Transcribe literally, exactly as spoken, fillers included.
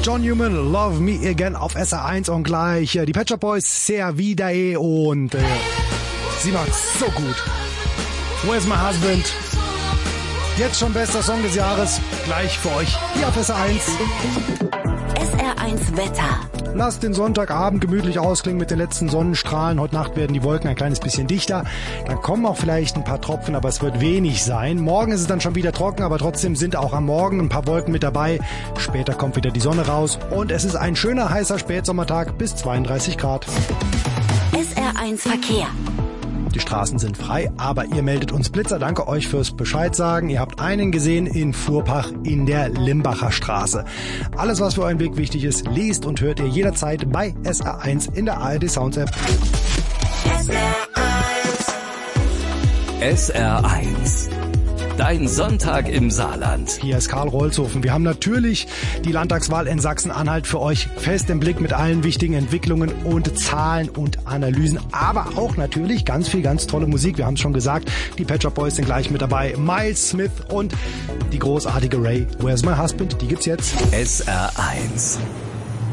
John Newman, Love Me Again auf S R eins und gleich äh, die Pet Shop Boys, Ser Vidae und äh, sie macht's so gut. Where's My Husband? Jetzt schon bester Song des Jahres, gleich für euch hier auf S R eins. S R eins Wetter. Lasst den Sonntagabend gemütlich ausklingen mit den letzten Sonnenstrahlen. Heute Nacht werden die Wolken ein kleines bisschen dichter. Dann kommen auch vielleicht ein paar Tropfen, aber es wird wenig sein. Morgen ist es dann schon wieder trocken, aber trotzdem sind auch am Morgen ein paar Wolken mit dabei. Später kommt wieder die Sonne raus und es ist ein schöner, heißer Spätsommertag bis zweiunddreißig Grad. S R eins Verkehr. Die Straßen sind frei, aber ihr meldet uns Blitzer. Danke euch fürs Bescheid sagen. Ihr habt einen gesehen in Fuhrpach in der Limbacher Straße. Alles, was für euren Weg wichtig ist, liest und hört ihr jederzeit bei S R eins in der A R D Sounds App. S R eins. S R eins. Dein Sonntag im Saarland. Hier ist Karl Rolzhofen. Wir haben natürlich die Landtagswahl in Sachsen-Anhalt für euch fest im Blick mit allen wichtigen Entwicklungen und Zahlen und Analysen. Aber auch natürlich ganz viel, ganz tolle Musik. Wir haben es schon gesagt, die Pet Shop Boys sind gleich mit dabei. Miles Smith und die großartige Ray. Where's My Husband? Die gibt's jetzt. S R eins.